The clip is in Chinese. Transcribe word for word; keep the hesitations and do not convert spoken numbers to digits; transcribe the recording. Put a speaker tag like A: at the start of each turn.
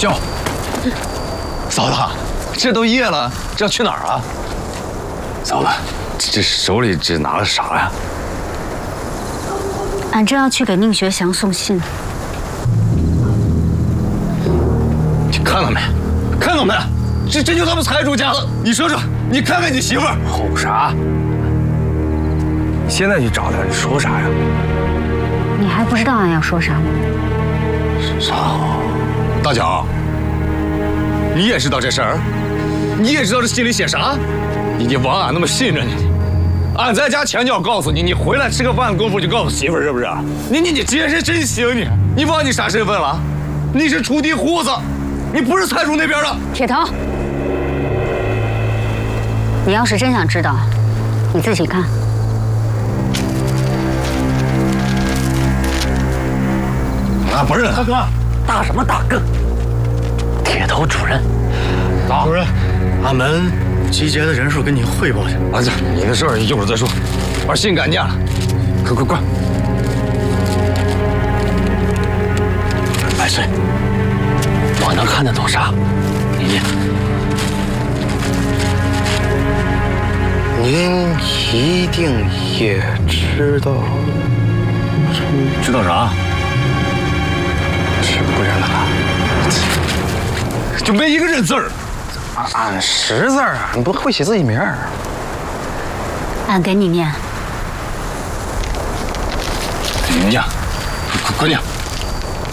A: 叫。嫂子，这都夜了，这要去哪儿啊？嫂子，这这手里这拿了啥呀？
B: 俺正要去给宁学祥送信。
A: 你看到没？看到没？这这就他们财主家了。你说说，你看看你媳妇儿。吼啥？你现在去找他，你说啥呀？
B: 你还不知道俺要说啥吗？
A: 啥？大脚，你也知道这事儿？你也知道这信里写啥？你你枉俺那么信任你。俺在家前脚告诉你，你回来吃个饭的功夫就告诉媳妇儿，是不是？你你你今天真行你！你忘记啥身份了？你是锄地户子，你不是财主那边的。
B: 铁头，你要是真想知道，你自己看。
A: 俺不认。
C: 大哥，大什么大哥？铁头主任，
A: 主任，
C: 俺们集结的人数跟你汇报去。
A: 儿子，你的事儿一会儿再说，把信赶件了，快快快！
C: 百岁，我能看得懂啥？你念。
D: 您一定也知道，
A: 知道啥？
D: 知不知道？
A: 就没一个认字儿。
D: 俺识字儿，俺不会写自己名儿。
B: 俺给你念。
A: 你念，快快念。